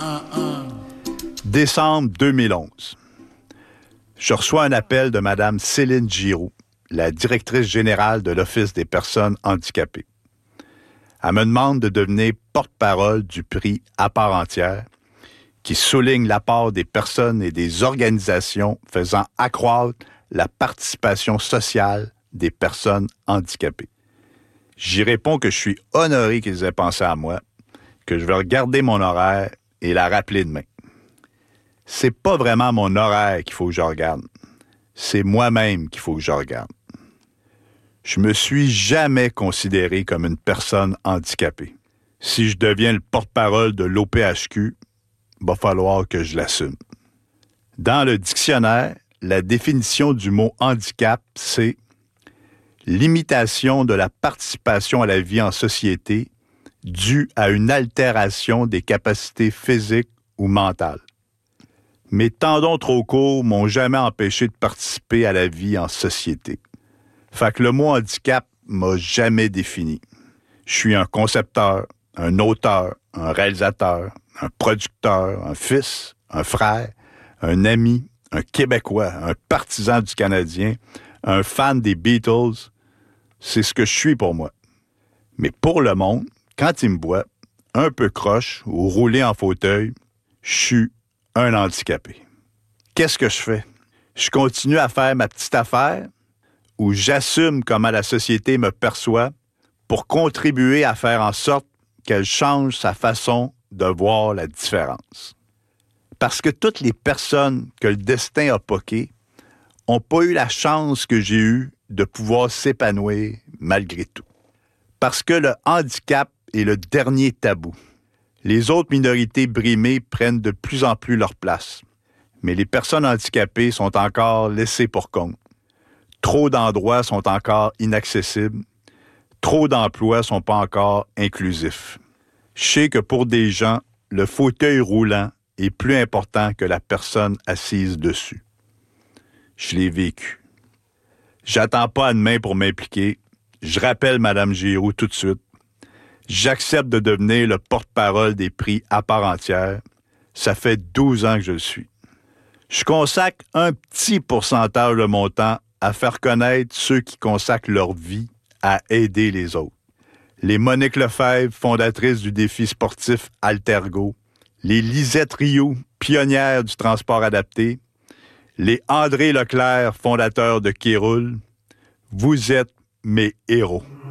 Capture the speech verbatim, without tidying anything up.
Décembre deux mille onze. Je reçois un appel de Mme Céline Giroux, la directrice générale de l'Office des personnes handicapées. Elle me demande de devenir porte-parole du prix à part entière, qui souligne l'apport des personnes et des organisations faisant accroître la participation sociale des personnes handicapées. J'y réponds que je suis honoré qu'ils aient pensé à moi, que je vais regarder mon horaire et la rappeler demain. C'est pas vraiment mon horaire qu'il faut que je regarde. C'est moi-même qu'il faut que je regarde. Je me suis jamais considéré comme une personne handicapée. Si je deviens le porte-parole de l'O P H Q, il va falloir que je l'assume. Dans le dictionnaire, la définition du mot handicap, c'est l'imitation de la participation à la vie en société due à une altération des capacités physiques ou mentales. Mes tendons trop courts m'ont jamais empêché de participer à la vie en société. Fait que le mot handicap m'a jamais défini. Je suis un concepteur, un auteur, un réalisateur, un producteur, un fils, un frère, un ami, un Québécois, un partisan du Canadien, un fan des Beatles. C'est ce que je suis pour moi. Mais pour le monde, quand il me voit, un peu croche ou roulé en fauteuil, je suis un handicapé. Qu'est-ce que je fais? Je continue à faire ma petite affaire ou j'assume comment la société me perçoit pour contribuer à faire en sorte qu'elle change sa façon de voir la différence. Parce que toutes les personnes que le destin a poquées n'ont pas eu la chance que j'ai eue de pouvoir s'épanouir malgré tout. Parce que le handicap est le dernier tabou. Les autres minorités brimées prennent de plus en plus leur place. Mais les personnes handicapées sont encore laissées pour compte. Trop d'endroits sont encore inaccessibles. Trop d'emplois ne sont pas encore inclusifs. Je sais que pour des gens, le fauteuil roulant est plus important que la personne assise dessus. Je l'ai vécu. J'attends pas à demain pour m'impliquer. Je rappelle Mme Giroux tout de suite. J'accepte de devenir le porte-parole des prix à part entière. Ça fait douze ans que je le suis. Je consacre un petit pourcentage de mon temps à faire connaître ceux qui consacrent leur vie à aider les autres. Les Monique Lefebvre, fondatrices du défi sportif Altergo, les Lisette Rioux, pionnières du transport adapté, les André Leclerc, fondateurs de Kéroul, vous êtes mes héros.